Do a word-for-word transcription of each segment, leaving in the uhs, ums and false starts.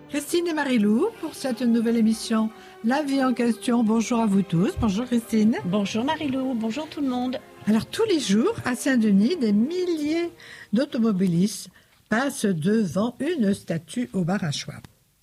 Christine et Marie-Lou pour cette nouvelle émission La vie en question. Bonjour à vous tous. Bonjour Christine. Bonjour Marie-Lou. Bonjour tout le monde. Alors tous les jours à Saint-Denis, des milliers d'automobilistes passent devant une statue au bar à Schwab.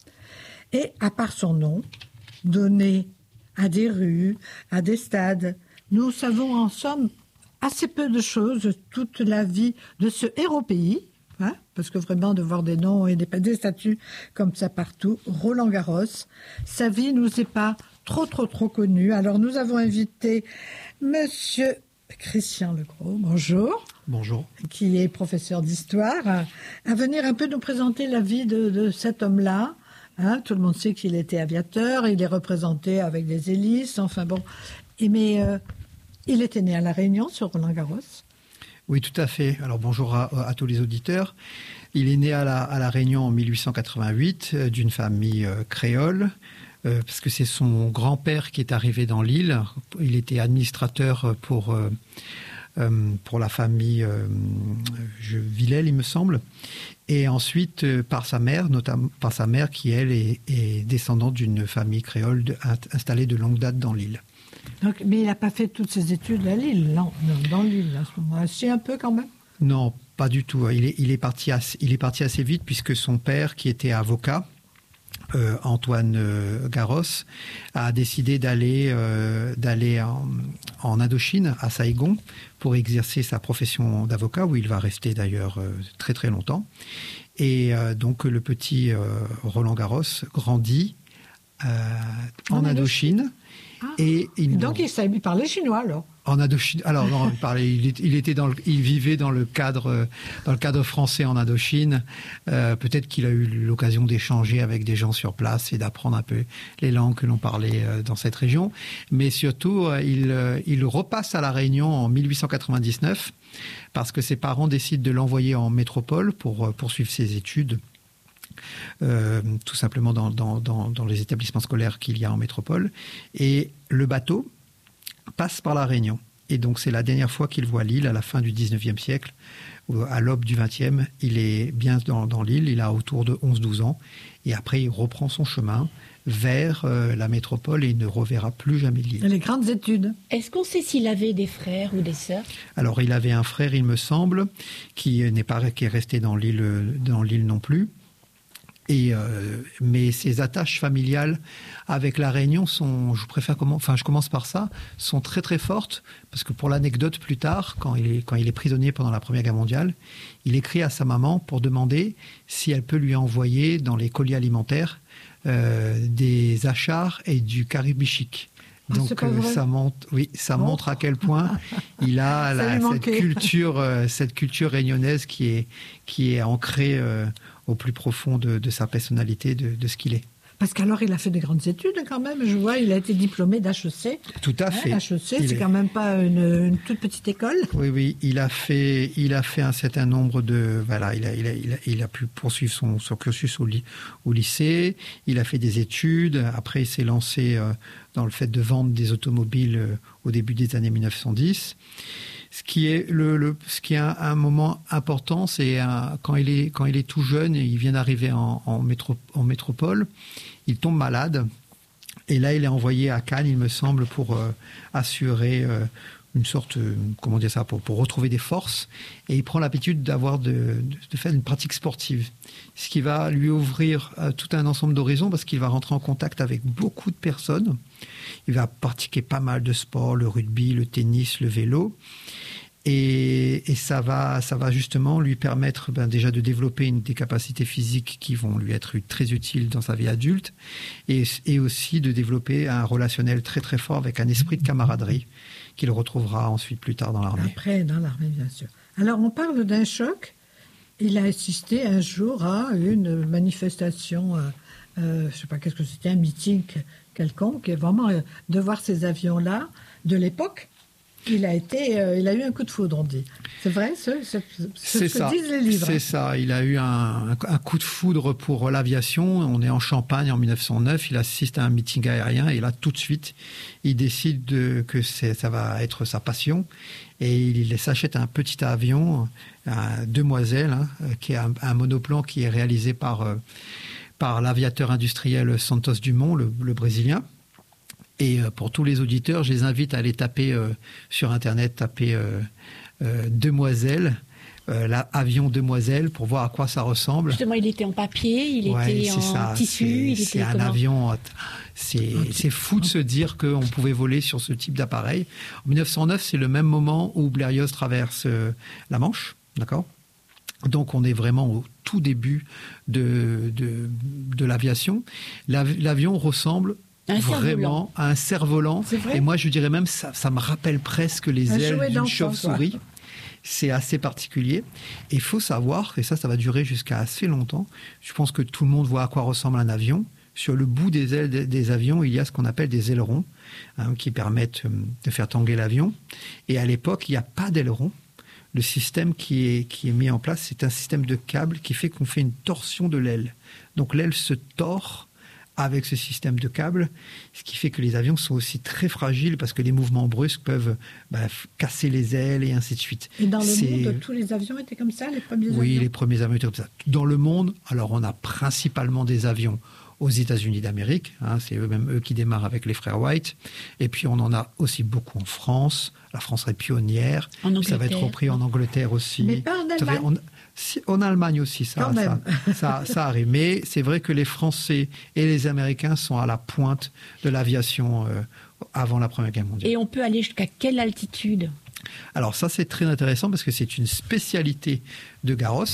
Et à part son nom, donné à des rues, à des stades, nous savons en somme assez peu de choses, toute la vie de ce héros pays. Hein, parce que vraiment, de voir des noms et des, des statues comme ça partout, Roland Garros, sa vie nous est pas trop, trop, trop connue. Alors, nous avons invité Monsieur Christian Legros, bonjour. Bonjour. Qui est professeur d'histoire, à, à venir un peu nous présenter la vie de, de cet homme-là. Hein, tout le monde sait qu'il était aviateur, il est représenté avec des hélices, enfin bon. Et, mais euh, il était né à La Réunion, sur Roland Garros. Oui, tout à fait. Alors bonjour à, à tous les auditeurs. Il est né à La, à la Réunion en mille huit cent quatre-vingt-huit euh, d'une famille euh, créole, euh, parce que c'est son grand-père qui est arrivé dans l'île. Il était administrateur pour, euh, euh, pour la famille euh, Villèle, il me semble. Et ensuite, euh, par sa mère, notamment par sa mère qui, elle, est, est descendante d'une famille créole de, installée de longue date dans l'île. Donc, mais il n'a pas fait toutes ses études à Lille, non, non dans l'île, à ce moment-là. Si, un peu quand même. Non, pas du tout. Il est, il est, parti, assez, il est parti assez vite puisque son père, qui était avocat, euh, Antoine euh, Garros, a décidé d'aller, euh, d'aller en, en Indochine, à Saïgon, pour exercer sa profession d'avocat, où il va rester d'ailleurs euh, très très longtemps. Et euh, donc le petit euh, Roland Garros grandit euh, en, en Indochine. Indochine. Ah. Et il donc il savait parler chinois alors. En Indochine. Alors non, il parlait. Il, il était dans. Le, il vivait dans le cadre dans le cadre français en Indochine. Euh, peut-être qu'il a eu l'occasion d'échanger avec des gens sur place et d'apprendre un peu les langues que l'on parlait dans cette région. Mais surtout, il il repasse à La Réunion en mille huit cent quatre-vingt-dix-neuf parce que ses parents décident de l'envoyer en métropole pour poursuivre ses études. Euh, tout simplement dans, dans, dans, dans les établissements scolaires qu'il y a en métropole. Et le bateau passe par La Réunion. Et donc c'est la dernière fois qu'il voit l'île à la fin du dix-neuvième siècle. À l'aube du vingtième, il est bien dans, dans l'île, il a autour de onze douze ans. Et après, il reprend son chemin vers euh, la métropole et il ne reverra plus jamais l'île. Les grandes études. Est-ce qu'on sait s'il avait des frères ou des sœurs ? Alors, il avait un frère, il me semble, qui n'est pas qui est resté dans l'île, dans l'île non plus. Et euh, mais ses attaches familiales avec La Réunion sont, je préfère comment, enfin je commence par ça, sont très très fortes parce que pour l'anecdote plus tard, quand il est quand il est prisonnier pendant la Première Guerre mondiale, il écrit à sa maman pour demander si elle peut lui envoyer dans les colis alimentaires euh, des achars et du caribichic. Donc ah, euh, ça montre, oui, ça oh. montre à quel point il a la, cette culture, euh, cette culture réunionnaise qui est qui est ancrée euh, au plus profond de, de sa personnalité, de, de ce qu'il est. Parce qu'alors, il a fait de grandes études quand même. Je vois, il a été diplômé d'H E C. Tout à fait. Hein, H E C, il c'est est... quand même pas une, une toute petite école. Oui, oui. Il a fait, il a fait un certain nombre de... Voilà, il a, il a, il a, il a pu poursuivre son, son cursus au, li, au lycée. Il a fait des études. Après, il s'est lancé euh, dans le fait de vendre des automobiles euh, au début des années mille neuf cent dix. Ce qui est le, le ce qui est un, un moment important, c'est un, quand il est quand il est tout jeune, il vient d'arriver en, en, métro, en métropole, il tombe malade et là il est envoyé à Cannes, il me semble, pour euh, assurer euh, une sorte, euh, comment dire ça, pour, pour retrouver des forces, et il prend l'habitude d'avoir de, de, de faire une pratique sportive, ce qui va lui ouvrir euh, tout un ensemble d'horizons parce qu'il va rentrer en contact avec beaucoup de personnes. Il va pratiquer pas mal de sports, le rugby, le tennis, le vélo. Et, et ça va, ça va justement lui permettre ben, déjà de développer une, des capacités physiques qui vont lui être très utiles dans sa vie adulte, et, et aussi de développer un relationnel très très fort avec un esprit de camaraderie qu'il retrouvera ensuite plus tard dans l'armée. Après, dans l'armée, bien sûr. Alors, on parle d'un choc. Il a assisté un jour à une manifestation, euh, euh, je ne sais pas qu'est-ce que c'était, un meeting quelconque, et vraiment euh, de voir ces avions-là de l'époque. Il a été, euh, il a eu un coup de foudre, on dit. C'est vrai, ce, ce, ce c'est que ça. disent les livres. C'est ça. Il a eu un, un coup de foudre pour l'aviation. On est en Champagne en mille neuf cent neuf. Il assiste à un meeting aérien et là, tout de suite, il décide de, que c'est, ça va être sa passion. Et il s'achète un petit avion, un Demoiselle, hein, qui est un, un monoplan qui est réalisé par, euh, par l'aviateur industriel Santos Dumont, le, le Brésilien. Et euh, pour tous les auditeurs, je les invite à aller taper euh, sur Internet, taper euh, euh, Demoiselle. Euh, là, avion Demoiselle, pour voir à quoi ça ressemble. Justement, il était en papier, il ouais, était en ça. tissu. C'est, il c'est était un comment... avion. C'est, okay. c'est fou de se dire qu'on pouvait voler sur ce type d'appareil. En mille neuf cent neuf, c'est le même moment où Blérios traverse euh, la Manche, d'accord ? Donc, on est vraiment au tout début de, de, de l'aviation. L'av- l'avion ressemble un vraiment à un cerf-volant. Et moi, je dirais même, ça, ça me rappelle presque les un ailes d'une chauve-souris. Quoi. C'est assez particulier. Et il faut savoir, et ça, ça va durer jusqu'à assez longtemps, je pense que tout le monde voit à quoi ressemble un avion. Sur le bout des ailes des, des avions, il y a ce qu'on appelle des ailerons, hein, qui permettent de faire tanguer l'avion. Et à l'époque, il n'y a pas d'ailerons. Le système qui est, qui est mis en place, c'est un système de câble qui fait qu'on fait une torsion de l'aile. Donc l'aile se tord avec ce système de câble, ce qui fait que les avions sont aussi très fragiles parce que les mouvements brusques peuvent bah, casser les ailes et ainsi de suite. Et dans le C'est... monde, tous les avions étaient comme ça, les premiers oui, avions ? Oui, les premiers avions étaient comme ça. Dans le monde, alors on a principalement des avions aux États-Unis d'Amérique, hein, c'est eux-mêmes eux qui démarrent avec les frères Wright, et puis on en a aussi beaucoup en France. La France est pionnière, en ça va être repris en Angleterre aussi. Mais pas en Allemagne. On... Si, en Allemagne aussi, ça, ça, ça, ça arrive. Mais c'est vrai que les Français et les Américains sont à la pointe de l'aviation euh, avant la Première Guerre mondiale. Et on peut aller jusqu'à quelle altitude ? Alors ça, c'est très intéressant parce que c'est une spécialité de Garros.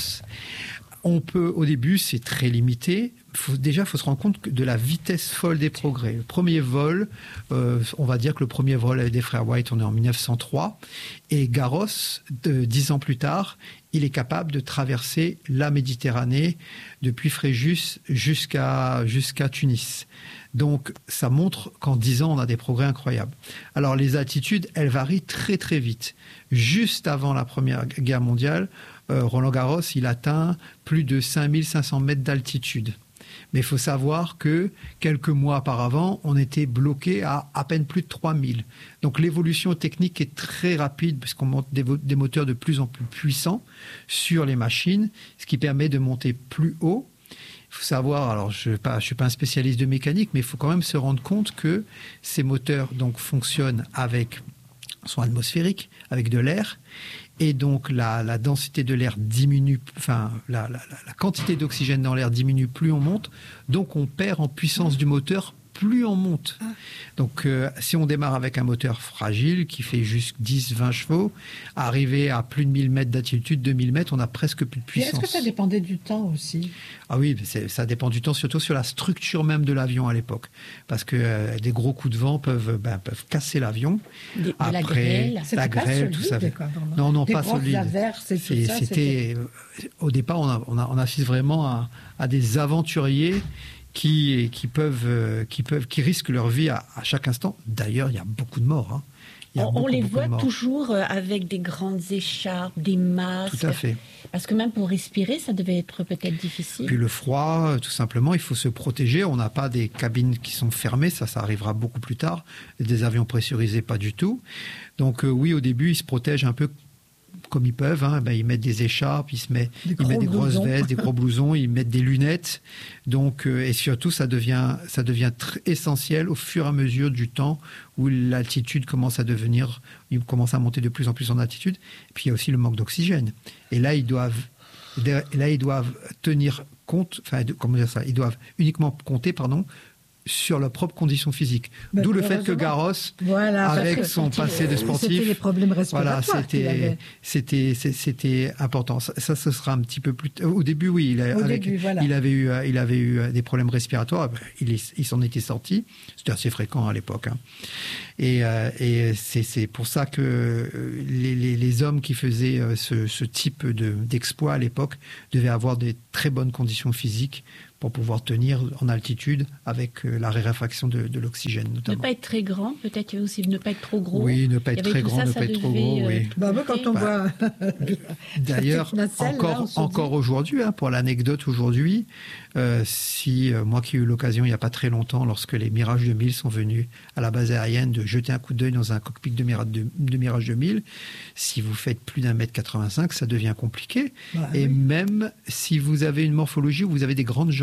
On peut, au début, c'est très limité. Faut, déjà, il faut se rendre compte de la vitesse folle des progrès. Le premier vol, euh, on va dire que le premier vol avec des frères Wright, on est en mille neuf cent trois. Et Garros, de, dix ans plus tard, il est capable de traverser la Méditerranée depuis Fréjus jusqu'à, jusqu'à Tunis. Donc, ça montre qu'en dix ans, on a des progrès incroyables. Alors, les altitudes, elles varient très, très vite. Juste avant la Première Guerre mondiale, euh, Roland Garros, il atteint plus de cinq mille cinq cents mètres d'altitude. Mais il faut savoir que quelques mois auparavant, on était bloqué à à peine plus de trois mille. Donc l'évolution technique est très rapide puisqu'on monte des, des moteurs de plus en plus puissants sur les machines, ce qui permet de monter plus haut. Il faut savoir, alors je ne suis, suis pas un spécialiste de mécanique, mais il faut quand même se rendre compte que ces moteurs donc, fonctionnent avec, sont atmosphériques, avec de l'air. Et donc, la, la densité de l'air diminue, enfin, la, la, la quantité d'oxygène dans l'air diminue, plus on monte. Donc, on perd en puissance du moteur, plus on monte. Donc, euh, si on démarre avec un moteur fragile, qui fait juste dix vingt chevaux, arriver à plus de mille mètres d'altitude, deux mille mètres, on a presque plus de puissance. Et est-ce que ça dépendait du temps aussi ? Ah oui, c'est, ça dépend du temps, surtout sur la structure même de l'avion à l'époque. Parce que euh, des gros coups de vent peuvent, ben, peuvent casser l'avion. De, de Après, la grêle. la C'était grêle, pas solide, tout ça. Quoi, non, non, des pas solide. Averses et c'est, tout ça, c'était, c'était... Au départ, on, a, on, a, on assiste vraiment à, à des aventuriers qui, qui, peuvent, qui, peuvent, qui risquent leur vie à, à chaque instant. D'ailleurs, il y a beaucoup de morts. Hein. On, beaucoup, on les beaucoup voit toujours avec des grandes écharpes, des masques. Tout à fait. Parce que même pour respirer, ça devait être peut-être difficile. Puis le froid, tout simplement, il faut se protéger. On n'a pas des cabines qui sont fermées, ça, ça arrivera beaucoup plus tard. Des avions pressurisés, pas du tout. Donc euh, oui, au début, ils se protègent un peu comme ils peuvent, hein. Ben, ils mettent des écharpes, ils, se met, ils mettent des grosses blousons. vestes, des gros blousons, ils mettent des lunettes. Donc, euh, et surtout, ça devient, ça devient très essentiel au fur et à mesure du temps où l'altitude commence à devenir, il commence à monter de plus en plus en altitude. Et puis il y a aussi le manque d'oxygène. Et là, ils doivent, là, ils doivent tenir compte, enfin, comment dire ça, ils doivent uniquement compter, pardon, sur leurs propres conditions physiques. Ben, D'où le fait que Garros, voilà, avec son passé de sportif, c'était les problèmes respiratoires. Voilà, c'était, c'était, c'était important. Ça, ça, ce sera un petit peu plus. Au début, oui, il, a, Au avec, début, voilà. il avait eu, il avait eu des problèmes respiratoires. Il, il s'en était sorti. C'était assez fréquent à l'époque. Hein. Et, euh, et c'est, c'est pour ça que les, les, les hommes qui faisaient ce, ce type de, d'exploit à l'époque devaient avoir des très bonnes conditions physiques pour pouvoir tenir en altitude avec la raréfaction de, de l'oxygène, notamment. Ne pas être très grand, peut-être aussi ne pas être trop gros. Oui, ne pas être très grand, ça, ne pas être trop gros, oui. Bah, bah, quand on bah, voit... D'ailleurs, nacelle, encore, là, encore aujourd'hui, hein, pour l'anecdote aujourd'hui, euh, si euh, moi qui ai eu l'occasion il n'y a pas très longtemps, lorsque les Mirage deux mille sont venus à la base aérienne, de jeter un coup d'œil dans un cockpit de Mirage, de, de Mirage deux mille, si vous faites plus d'un mètre quatre-vingt-cinq, ça devient compliqué. Bah, Et oui. Même si vous avez une morphologie où vous avez des grandes jambes,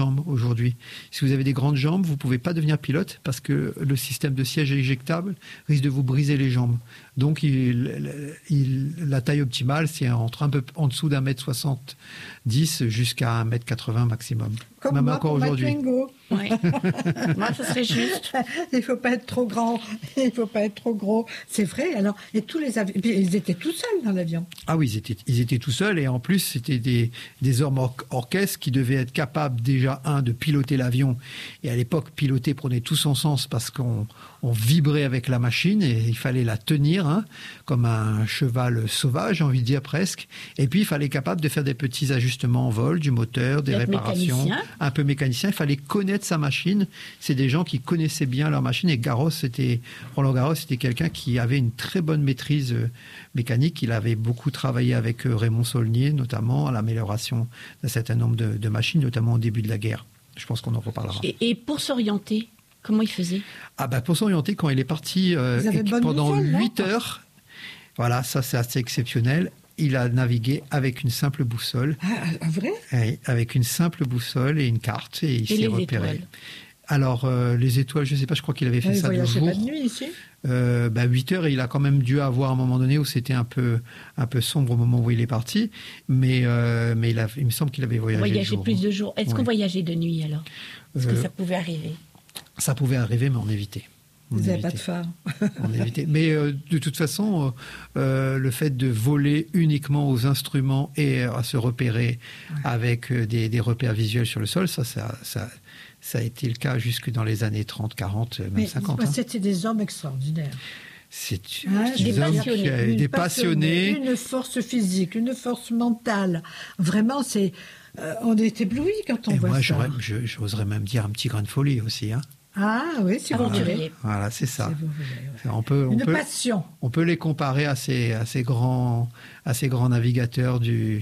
jambes aujourd'hui. Si vous avez des grandes jambes, vous ne pouvez pas devenir pilote parce que le système de siège éjectable risque de vous briser les jambes. Donc il, il, la taille optimale, c'est entre un peu en dessous d'un mètre soixante-dix jusqu'à un mètre quatre-vingts maximum. Comme Même moi encore pour aujourd'hui. Matwengo. Ouais. Moi, ça serait juste. Il ne faut pas être trop grand, il ne faut pas être trop gros. C'est vrai. Alors, et tous les avions, ils étaient tout seuls dans l'avion. Ah oui, ils étaient, ils étaient tout seuls et en plus, c'était des, des hommes or- orchestres qui devaient être capables déjà, un, de piloter l'avion. Et à l'époque, piloter prenait tout son sens parce qu'on on vibrait avec la machine et il fallait la tenir hein, comme un cheval sauvage, j'ai envie de dire presque. Et puis, il fallait être capable de faire des petits ajustements en vol du moteur, des D'être réparations. mécanicien. Un peu mécanicien. Il fallait connaître sa machine. C'est des gens qui connaissaient bien leur machine. Et Garros, c'était, Roland Garros, c'était quelqu'un qui avait une très bonne maîtrise euh, mécanique. Il avait beaucoup travaillé avec euh, Raymond Saulnier, notamment à l'amélioration d'un certain nombre de, de machines, notamment au début de la guerre. Je pense qu'on en reparlera. Et, et pour s'orienter, comment il faisait? Ah ben pour s'orienter, quand il est parti euh, Vous avez et de bonnes pendant nouvelles, non huit heures, voilà, ça c'est assez exceptionnel. Il a navigué avec une simple boussole, Ah, ah, vrai? oui, avec une simple boussole et une carte, et il Et s'est les repéré. étoiles? Alors, euh, les étoiles, je ne sais pas, je crois qu'il avait fait Il ça de voyageait jour. pas de nuit ici. Euh, bah, huit heures, et il a quand même dû avoir un moment donné où c'était un peu, un peu sombre au moment où il est parti. Mais, euh, mais il, a, il me semble qu'il avait voyagé de Voyager jour. plus de jours. Est-ce Ouais. qu'on voyageait de nuit alors? Est-ce que Euh, ça pouvait arriver? Ça pouvait arriver, mais on évitait. On Vous n'avez pas évitait. de phare. On évitait. Mais euh, de toute façon, euh, le fait de voler uniquement aux instruments et à se repérer Ouais. avec euh, des, des repères visuels sur le sol, ça, ça, ça, ça a été le cas jusque dans les années trente, quarante, même Mais cinquante. bah, hein. c'était des hommes extraordinaires. C'est Hein, des, des hommes qui, passionnés. euh, Une des passionnée, passionnés. une force physique, une force mentale. Vraiment, c'est, euh, on est ébloui quand on Et voit moi, ça. j'aurais- je- j'oserais même dire un petit grain de folie aussi. Hein. Ah oui, si vous Aventurier. voulez. Voilà, c'est Si ça. vous voulez, ouais. On peut, on Une peut, passion. on peut les comparer à ces, à ces grands, à ces grands navigateurs du,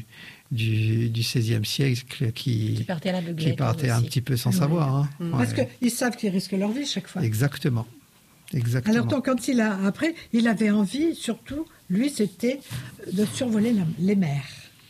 du, du seizième siècle qui, Qui partait à l'aveuglette. qui partaient un aussi. petit peu sans Ouais. savoir. Hein. Mm. Parce Ouais. qu'ils savent qu'ils risquent leur vie chaque fois. Exactement. Exactement. Alors donc, quand il a après, il avait envie, surtout, lui, c'était de survoler la- les mers.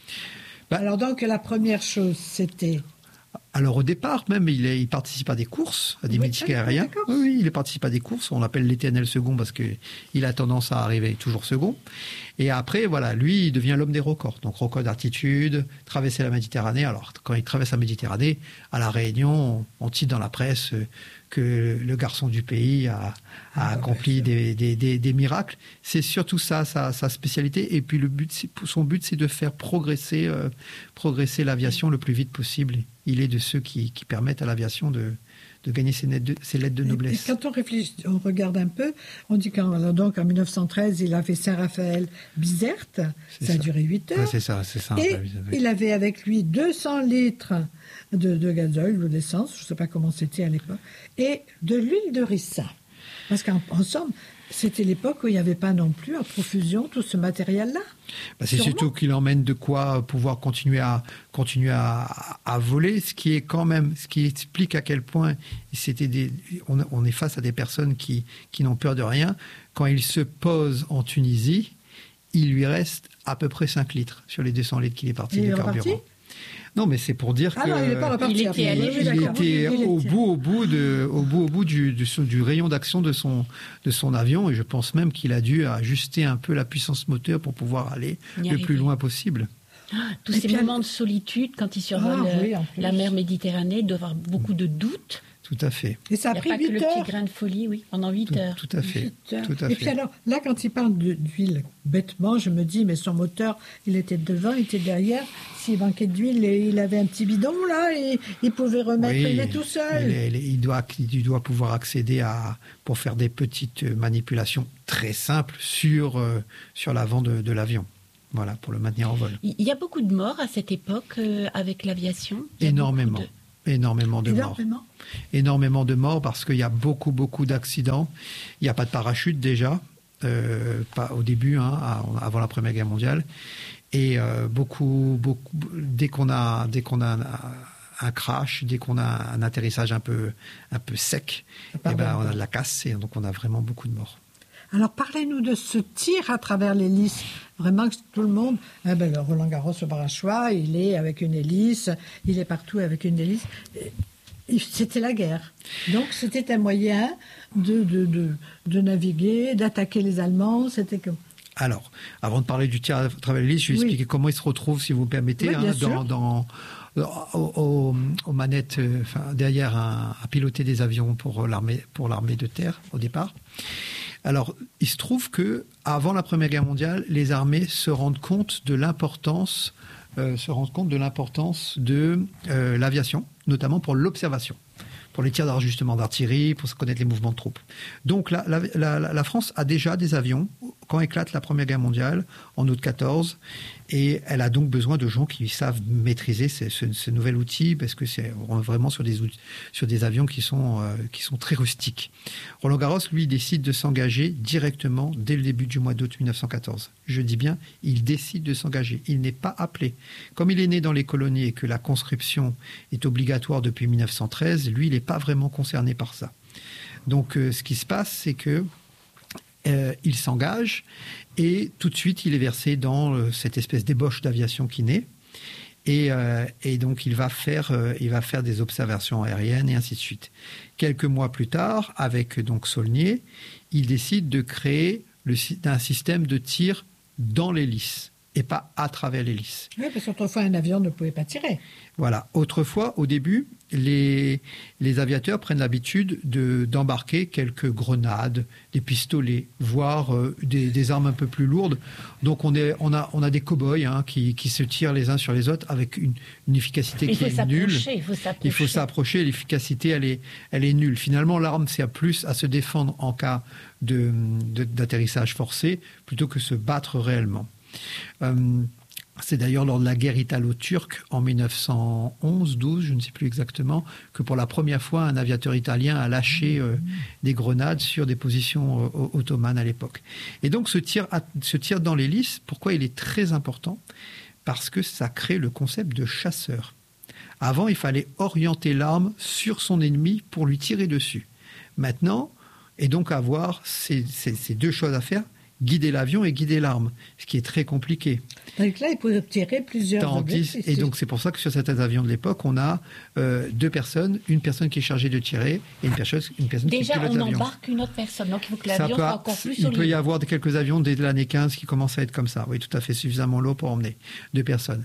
Bah- Alors donc, la première chose, c'était Alors au départ, même, il, est- il participe à des courses, à des Oui, mythiques ah, aériens. d'accord. Oui, oui, il participe à des courses. On l'appelle l'éternel second parce qu'il a tendance à arriver toujours second. Et après, voilà, lui, il devient l'homme des records. Donc record d'altitude, traverser la Méditerranée. Alors quand il traverse la Méditerranée, à La Réunion, on, on cite dans la presse euh, que le garçon du pays a, a Ah, accompli ouais, des, des, des, des miracles. C'est surtout ça, sa, sa spécialité. Et puis le but, c'est- son but, c'est de faire progresser, euh, progresser l'aviation le plus vite possible. Il est de ceux qui, qui permettent à l'aviation de, de gagner ses, nettes de- ses lettres de Et- Et noblesse. quand on réfléchit, on regarde un peu, on dit qu'en alors donc en mille neuf cent treize, il a fait Saint-Raphaël-Bizerte, C'est ça a ça. duré huit heures. Ouais, c'est ça, c'est ça. Et ouais, oui. il avait avec lui deux cents litres de, de gazole ou d'essence, je ne sais pas comment c'était à l'époque, et de l'huile de ricin. Parce qu'en en somme, c'était l'époque où il n'y avait pas non plus à profusion tout ce matériel-là. Bah, c'est Sûrement. surtout qu'il emmène de quoi pouvoir continuer à continuer à, à voler, ce qui est quand même, ce qui explique à quel point c'était des, on, on est face à des personnes qui qui n'ont peur de rien. Quand il se pose en Tunisie, il lui reste à peu près cinq litres sur les deux cents litres qu'il est parti Il de est reparti carburant. Non, mais c'est pour dire Ah que non, il n'est pas reparti. il était après. allé Oui, oui, il d'accord. était Oui, il au était- bout, au bout de, au bout, au bout du, du, du rayon d'action de son, de son avion, et je pense même qu'il a dû ajuster un peu la puissance moteur pour pouvoir aller Y le arriver. plus loin possible. Tous Et ces puis, moments de solitude quand il survole Ah, euh, oui, en plus. la mer Méditerranée, doit avoir beaucoup de doutes. Tout à fait. Et ça Il a n'y a pris pas que le huit petit heures. grain de folie, oui, pendant huit Tout, heures. tout à fait. Huit heures. Tout à Et fait. puis alors, là, quand il parle de- d'huile, bêtement, je me dis, mais son moteur, il était devant, il était derrière. S'il manquait d'huile, et il avait un petit bidon, là, et il pouvait remettre, Oui, il est tout seul. Il, est- il doit, il doit pouvoir accéder à, pour faire des petites manipulations très simples sur, euh, sur l'avant de, de l'avion. Voilà, pour le maintenir en vol. Il y a beaucoup de morts à cette époque euh, avec l'aviation. Il y a Énormément. beaucoup de- Énormément de morts. Énormément. Énormément de morts parce qu'il y a beaucoup, beaucoup d'accidents. Il n'y a pas de parachute déjà, euh, pas au début, hein, à- avant la Première Guerre mondiale. Et euh, beaucoup, beaucoup, dès qu'on a, dès qu'on a un, un crash, dès qu'on a un atterrissage un peu, un peu sec, Ça eh part ben, dans le on a temps. de la casse et donc on a vraiment beaucoup de morts. Alors, parlez-nous de ce tir à travers l'hélice. Vraiment, que tout le monde. Eh ben, le Roland Garros au Barachois, il est avec une hélice. Il est partout avec une hélice. Et c'était la guerre. Donc c'était un moyen de, de, de, de naviguer, d'attaquer les Allemands. C'était que... Alors, avant de parler du tir à travers l'hélice, je vais oui. expliquer comment il se retrouve, si vous me permettez, oui, hein, dans, dans, au, au, aux manettes, euh, enfin, derrière un, à piloter des avions pour l'armée, pour l'armée de terre au départ. Alors, il se trouve que avant la Première Guerre mondiale, les armées se rendent compte de l'importance, euh, se rendent compte de l'importance de euh, l'aviation, notamment pour l'observation, pour les tirs d'ajustement d'artillerie, pour connaître les mouvements de troupes. Donc la, la, la, la France a déjà des avions quand éclate la Première Guerre mondiale, en août quatorze, et elle a donc besoin de gens qui savent maîtriser ce, ce, ce nouvel outil, parce que c'est vraiment sur des, outils, sur des avions qui sont, euh, qui sont très rustiques. Roland Garros, lui, décide de s'engager directement dès le début du mois d'août mille neuf cent quatorze. Je dis bien, il décide de s'engager. Il n'est pas appelé. Comme il est né dans les colonies et que la conscription est obligatoire depuis mille neuf cent treize, lui, il n'est pas vraiment concerné par ça. Donc, euh, ce qui se passe, c'est que Euh, il s'engage et tout de suite il est versé dans euh, cette espèce d'ébauche d'aviation qui naît et, euh, et donc il va faire euh, il va faire des observations aériennes et ainsi de suite. Quelques mois plus tard, avec donc Saulnier, il décide de créer le, un système de tir dans l'hélice et pas à travers l'hélice. Oui, parce qu'autrefois un avion ne pouvait pas tirer. Voilà. Autrefois, au début, les, les aviateurs prennent l'habitude de, d'embarquer quelques grenades, des pistolets, voire euh, des, des armes un peu plus lourdes. Donc on, est, on, a, on a des cow-boys hein, qui, qui se tirent les uns sur les autres avec une, une efficacité il qui est nulle. Il faut s'approcher. Il faut s'approcher. L'efficacité, elle est, elle est nulle. Finalement, l'arme sert plus à se défendre en cas de, de, d'atterrissage forcé plutôt que se battre réellement. Euh, c'est d'ailleurs lors de la guerre italo-turque en mille neuf cent onze douze, je ne sais plus exactement, que pour la première fois un aviateur italien a lâché euh, des grenades sur des positions euh, ottomanes à l'époque. Et donc ce tir, ce tir dans l'hélice, pourquoi il est très important ? Parce que ça crée le concept de chasseur. Avant, il fallait orienter l'arme sur son ennemi pour lui tirer dessus. Maintenant, et donc avoir ces, ces, ces deux choses à faire, guider l'avion et guider l'arme, ce qui est très compliqué. Donc là, il peut tirer plusieurs objectifs. Et donc, c'est pour ça que sur certains avions de l'époque, on a euh, deux personnes, une personne qui est chargée de tirer et une personne, une personne Déjà, qui pilote l'avion. Déjà, on embarque une autre personne, donc il faut que l'avion soit encore plus solide. Il peut y avoir quelques avions dès l'année quinze qui commencent à être comme ça. Oui, tout à fait, suffisamment lourd pour emmener deux personnes.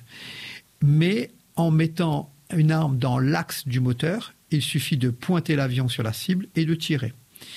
Mais en mettant une arme dans l'axe du moteur, il suffit de pointer l'avion sur la cible et de tirer.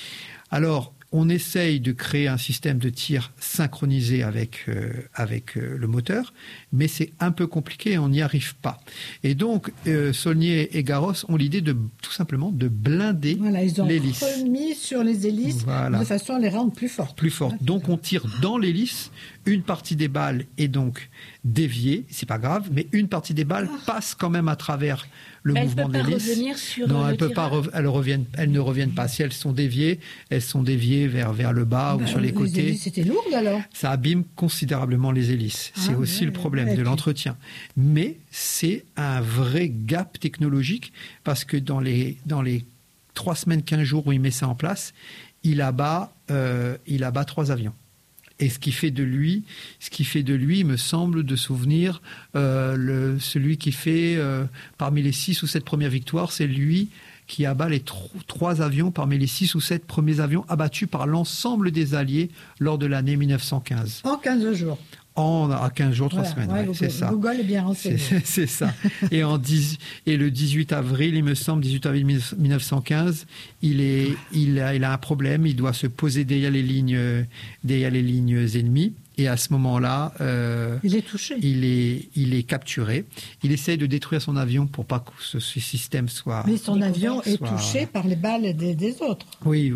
Alors, on essaye de créer un système de tir synchronisé avec, euh, avec euh, le moteur, mais c'est un peu compliqué, on n'y arrive pas. Et donc, euh, Saulnier et Garros ont l'idée de tout simplement de blinder voilà, ils ont l'hélice. remis sur les hélices voilà. de façon à les rendre plus fortes. Plus fortes. Donc, on tire dans l'hélice, une partie des balles est donc déviée, c'est pas grave, mais une partie des balles ah. passe quand même à travers le mais mouvement de l'hélice. Elle ne peut pas revenir sur non, le elle peut pas re- elles, reviennent, elles ne reviennent pas. Si elles sont déviées, elles sont déviées vers, vers le bas ben, ou sur les, les côtés. Les hélices, c'était lourd alors. Ça abîme considérablement les hélices. Ah, c'est aussi ouais, le problème ouais, de l'entretien. Mais c'est un vrai gap technologique parce que dans les, dans les trois semaines, quinze jours où il met ça en place, il abat, euh, il abat trois avions. Et ce qui fait de lui, ce qui fait de lui, me semble de souvenir, euh, le, celui qui fait euh, parmi les six ou sept premières victoires, c'est lui qui abat les tro- trois avions parmi les six ou sept premiers avions abattus par l'ensemble des Alliés lors de l'année mille neuf cent quinze. En quinze jours. En à quinze jours, trois voilà, semaines, ouais, ouais, Google, c'est ça. Google est bien renseigné. C'est, c'est ça. Et, en dix, et le dix-huit avril, il me semble, dix-huit avril mille neuf cent quinze, il, est, il, a, il a un problème, il doit se poser derrière les lignes, derrière les lignes ennemies. Et à ce moment-là, euh, il est touché. Il est, il est capturé. Il essaie de détruire son avion pour pas que ce, ce système soit... Mais son avion est soit... touché par les balles des, des autres. Oui,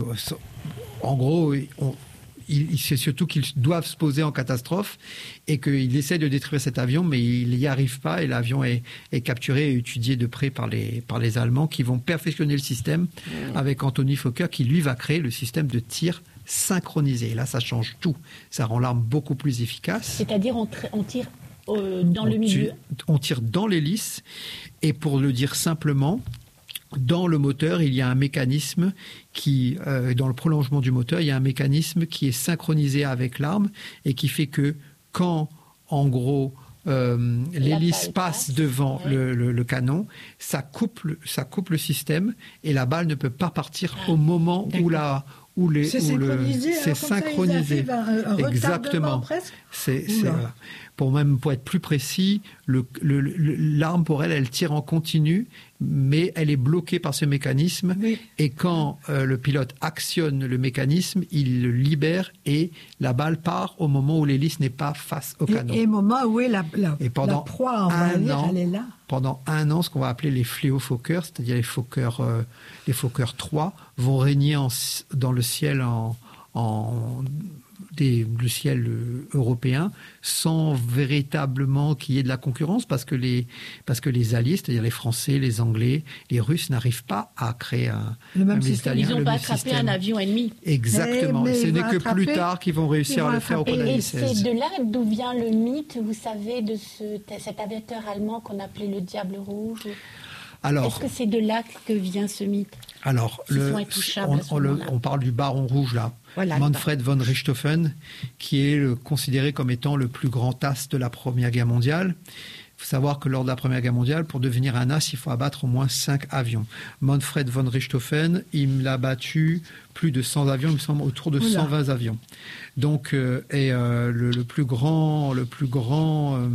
en gros... On, Il, c'est surtout qu'ils doivent se poser en catastrophe et qu'il essaie de détruire cet avion, mais il n'y arrive pas et l'avion est, est capturé et étudié de près par les, par les Allemands qui vont perfectionner le système mmh. avec Anthony Fokker qui, lui, va créer le système de tir synchronisé. Et là, ça change tout. Ça rend l'arme beaucoup plus efficace. C'est-à-dire on, tr- on tire euh, dans on le milieu tire, On tire dans l'hélice et pour le dire simplement... Dans le moteur, il y a un mécanisme qui, euh, dans le prolongement du moteur, il y a un mécanisme qui est synchronisé avec l'arme et qui fait que quand, en gros, euh, l'hélice balle passe passe, devant ouais. le, le, le canon, ça coupe, le- ça coupe le système et la balle ne peut pas partir Ah, au moment où d'accord. la où les C'est où le- synchronisé. c'est alors comme ça, ils synchronisé. arrivent à un, un retardement Exactement. presque. C'est, c'est, Oula. voilà. Pour même pour être plus précis, le, le- le- l'arme pour elle, elle tire en continu, mais elle est bloquée par ce mécanisme. Oui. Et quand euh, le pilote actionne le mécanisme, il le libère et la balle part au moment où l'hélice n'est pas face au canon. Et, et au moment où est la, la, Et pendant la proie, on va un dire, an, elle est là. Pendant un an, ce qu'on va appeler les fléau-fokkers, c'est-à-dire les Fokker, euh, les Fokker trois, vont régner en, dans le ciel en, en des, le ciel euh, européen, sans véritablement qu'il y ait de la concurrence, parce que les, parce que les alliés, c'est-à-dire les Français, les Anglais, les Russes, n'arrivent pas à créer un, Le même un système. italien, Ils n'ont le pas même attrapé système. un avion ennemi. Exactement. Mais- mais Et ce ils n'est vont que attraper- plus tard qu'ils vont réussir ils vont à le faire au attraper- cours de Et, l'année et seize. c'est de là d'où vient le mythe, vous savez, de ce, cet aviateur allemand qu'on appelait le Diable Rouge. Alors, Est-ce que c'est de là que vient ce mythe? Alors, Ils le, sont intouchables on, à ce on le- moment-là. on parle du baron rouge, là. Voilà, Manfred von Richthofen, qui est le- considéré comme étant le plus grand as de la Première Guerre mondiale. Il faut savoir que lors de la Première Guerre mondiale, pour devenir un as, il faut abattre au moins cinq avions. Manfred von Richthofen, il a battu plus de cent avions, il me semble autour de Oula. cent vingt avions. Donc, euh, et euh, le, le plus grand, le plus grand euh,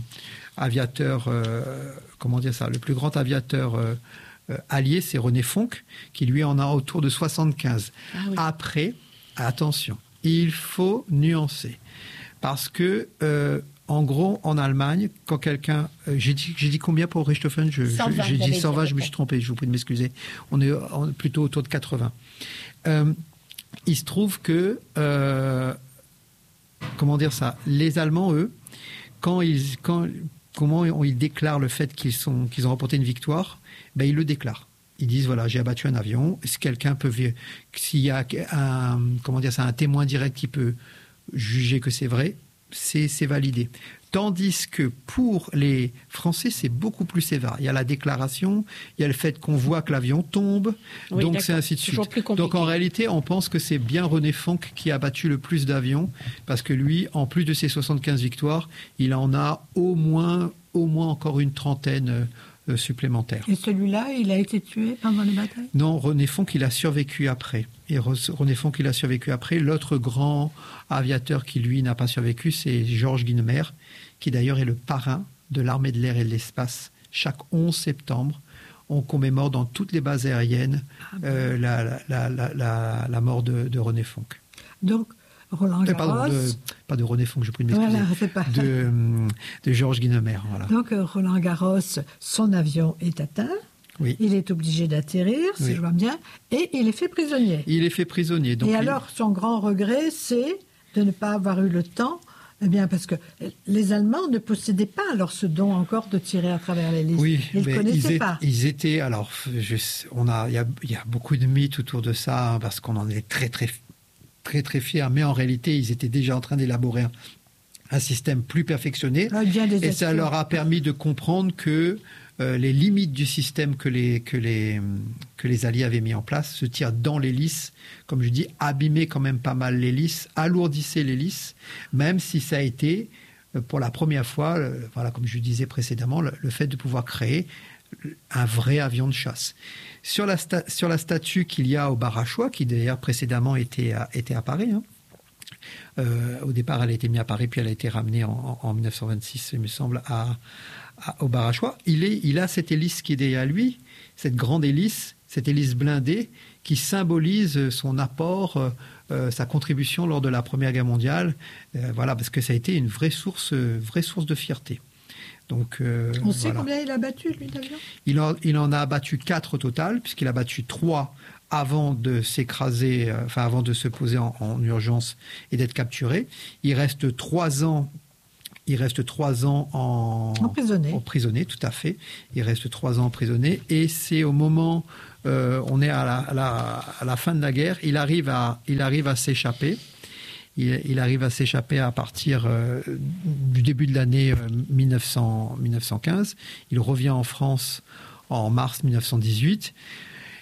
aviateur, euh, comment dire ça, le plus grand aviateur euh, euh, allié, c'est René Fonck, qui lui en a autour de soixante-quinze. Ah oui. Après, attention, il faut nuancer. Parce que, euh, en gros, en Allemagne, quand quelqu'un... euh, j'ai, dit, j'ai dit combien pour Richthofen? je, cent vingt, je- J'ai j'avais dit cent vingt, dit, je me suis trompé, je vous prie de m'excuser. On est en- plutôt autour de quatre-vingts. Euh, il se trouve que... euh, comment dire ça? Les Allemands, eux, quand ils... Quand, comment ils déclarent le fait qu'ils, sont, qu'ils ont remporté une victoire? Ben, ils le déclarent. Ils disent, voilà, j'ai abattu un avion. Si quelqu'un peut... S'il y a un, comment dire ça, un témoin direct qui peut juger que c'est vrai, c'est, c'est validé. Tandis que pour les Français, c'est beaucoup plus sévère. Il y a la déclaration, il y a le fait qu'on voit que l'avion tombe, Oui, donc d'accord. c'est ainsi de suite. Toujours plus compliqué. Donc en réalité, on pense que c'est bien René Fonck qui a battu le plus d'avions, parce que lui, en plus de ses soixante-quinze victoires, il en a au moins, au moins encore une trentaine euh, supplémentaires. Et celui-là, il a été tué pendant les batailles? Non, René Fonck, il a survécu après. Et Re- René Fonck, il a survécu après. L'autre grand aviateur qui, lui, n'a pas survécu, c'est Georges Guynemer, qui d'ailleurs est le parrain de l'armée de l'air et de l'espace. Chaque onze septembre, on commémore dans toutes les bases aériennes euh, la, la, la, la, la, la mort de, de René Fonck. Donc, Roland Euh, Garros. pardon, de- pas de René Fonck, je prie de m'excuser. Voilà, c'est pas- de, hum, de Georges Guynemer, voilà. Donc, euh, Roland Garros, son avion est atteint. Oui. Il est obligé d'atterrir, si Oui. je vois bien, et il est fait prisonnier. Il est fait prisonnier. Donc et il- alors, son grand regret, c'est de ne pas avoir eu le temps, eh bien, parce que les Allemands ne possédaient pas alors ce don encore de tirer à travers les listes. Oui, ils ne mais connaissaient ils, é- pas. ils étaient. Alors, je, on a, il y a, il y a beaucoup de mythes autour de ça hein, parce qu'on en est très, très, très, très fiers. Mais en réalité, ils étaient déjà en train d'élaborer un, un système plus perfectionné, Ah, bien des et ça actions. leur a permis de comprendre que euh, les limites du système que les, que, les, que les Alliés avaient mis en place se tirent dans l'hélice, comme je dis, abîmaient quand même pas mal l'hélice, alourdissaient l'hélice, même si ça a été, euh, pour la première fois, euh, voilà, comme je disais précédemment, le, le fait de pouvoir créer un vrai avion de chasse. Sur la, sta- sur la statue qu'il y a au Barachois, qui d'ailleurs précédemment était à, était à Paris, hein, euh, au départ, elle a été mise à Paris, puis elle a été ramenée en, en, en dix-neuf cent vingt-six, il me semble, à, à, au Barachois. Il, est, il a cette hélice qui est derrière lui, cette grande hélice, cette hélice blindée, qui symbolise son apport, euh, euh, sa contribution lors de la Première Guerre mondiale. Euh, voilà, parce que ça a été une vraie source, euh, vraie source de fierté. Donc, euh, On sait voilà. combien il a battu, lui, d'avion? Il en, il en a battu quatre au total, puisqu'il a battu trois avant de s'écraser, euh, enfin avant de se poser en, en urgence et d'être capturé. Il reste trois ans. Il reste trois ans en Emprisonné. emprisonné, tout à fait. Il reste trois ans emprisonné, et c'est au moment, euh, on est à la, à, la, à la fin de la guerre, il arrive à, il arrive à s'échapper. Il, il arrive à s'échapper à partir euh, du début de l'année euh, mille neuf cents, mille neuf cent quinze. Il revient en France en mars mille neuf cent dix-huit.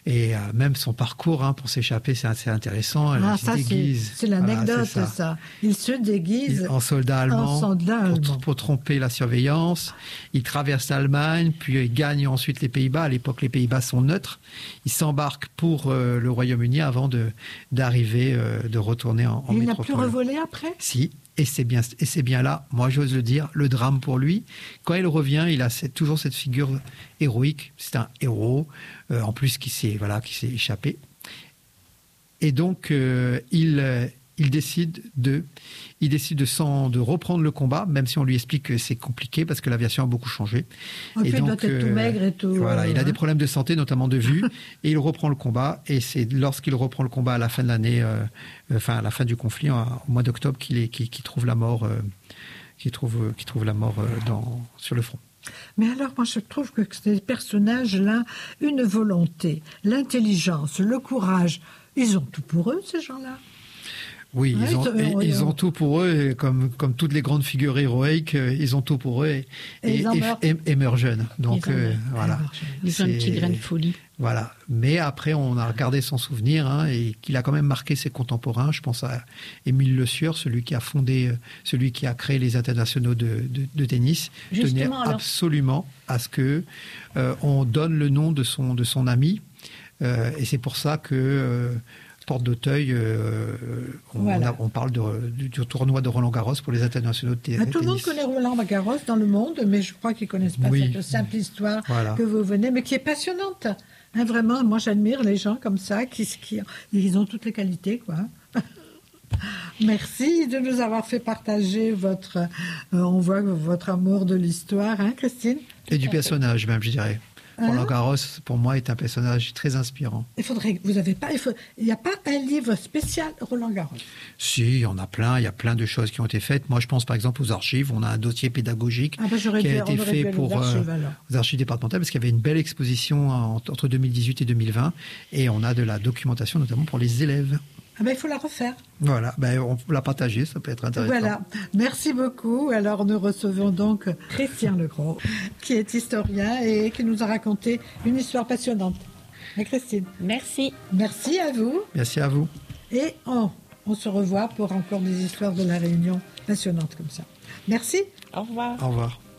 Et euh, même son parcours hein, pour s'échapper, c'est assez intéressant. Elle ah, se ça, déguise. C'est, c'est l'anecdote, voilà, c'est ça. ça. Il se déguise il, en soldat allemand, en soldat allemand. Pour, pour tromper la surveillance. Il traverse l'Allemagne, puis il gagne ensuite les Pays-Bas. À l'époque, les Pays-Bas sont neutres. Il s'embarque pour euh, le Royaume-Uni avant de, d'arriver, euh, de retourner en, en il métropole. Il n'a plus revolé après ? Si. Et c'est bien, et c'est bien là, moi j'ose le dire, le drame pour lui. Quand il revient, il a cette, toujours cette figure héroïque. C'est un héros, euh, en plus qui s'est, voilà, qui s'est échappé. Et donc euh, il, euh, il décide de, il décide de, s'en, de reprendre le combat, même si on lui explique que c'est compliqué parce que l'aviation a beaucoup changé. En fait, il doit être euh, tout maigre et tout. Voilà, euh, il a hein. des problèmes de santé, notamment de vue, et il reprend le combat. Et c'est lorsqu'il reprend le combat à la fin de l'année, euh, enfin à la fin du conflit, en, au mois d'octobre, qu'il, est, qu'il, qu'il trouve la mort, euh, qu'il trouve, qu'il trouve la mort euh, dans, sur le front. Mais alors, moi, je trouve que ces personnages-là, une volonté, l'intelligence, le courage, ils ont tout pour eux, ces gens-là. Oui, ouais, ils, ont, ils, ont, ils, ils ont tout pour eux, et comme, comme toutes les grandes figures héroïques, ils ont tout pour eux et, et, et, et, et meurent jeunes. Donc, ils euh, voilà. Ils ont un petit grain de folie. Voilà. Mais après, on a regardé son souvenir hein, et qu'il a quand même marqué ses contemporains. Je pense à Émile Le Sieur, celui qui a fondé, celui qui a créé les internationaux de, de, de tennis. Justement, tenait alors... absolument à ce que euh, on donne le nom de son, de son ami. Euh, et c'est pour ça que... Euh, Porte d'Auteuil, euh, on, voilà. on, a, on parle de, du, du tournoi de Roland-Garros pour les internationaux de tennis. Ah, tout le monde connaît Roland-Garros dans le monde, mais je crois qu'ils ne connaissent pas oui. cette simple histoire voilà. que vous venez, mais qui est passionnante. Hein, vraiment, moi j'admire les gens comme ça, qui, qui ils ont toutes les qualités, quoi. Merci de nous avoir fait partager votre, euh, on voit votre amour de l'histoire, hein, Christine ? Et du personnage même, je dirais. Roland Garros, pour moi, est un personnage très inspirant. Il faudrait, vous avez pas, il faut, il n'y a pas un livre spécial Roland Garros. Si, il y en a plein. Il y a plein de choses qui ont été faites. Moi, je pense par exemple aux archives. On a un dossier pédagogique ah ben, qui a dû, été fait pour archives, euh, aux archives départementales parce qu'il y avait une belle exposition en, entre deux mille dix-huit et deux mille vingt, et on a de la documentation notamment pour les élèves. Ah ben, il faut la refaire. Voilà, ben, on peut la partager, ça peut être intéressant. Voilà, merci beaucoup. Alors nous recevons donc Christian Legros, qui est historien et qui nous a raconté une histoire passionnante. Et Christine. Merci. Merci à vous. Merci à vous. Et on, on se revoit pour encore des histoires de la Réunion passionnantes comme ça. Merci. Au revoir. Au revoir.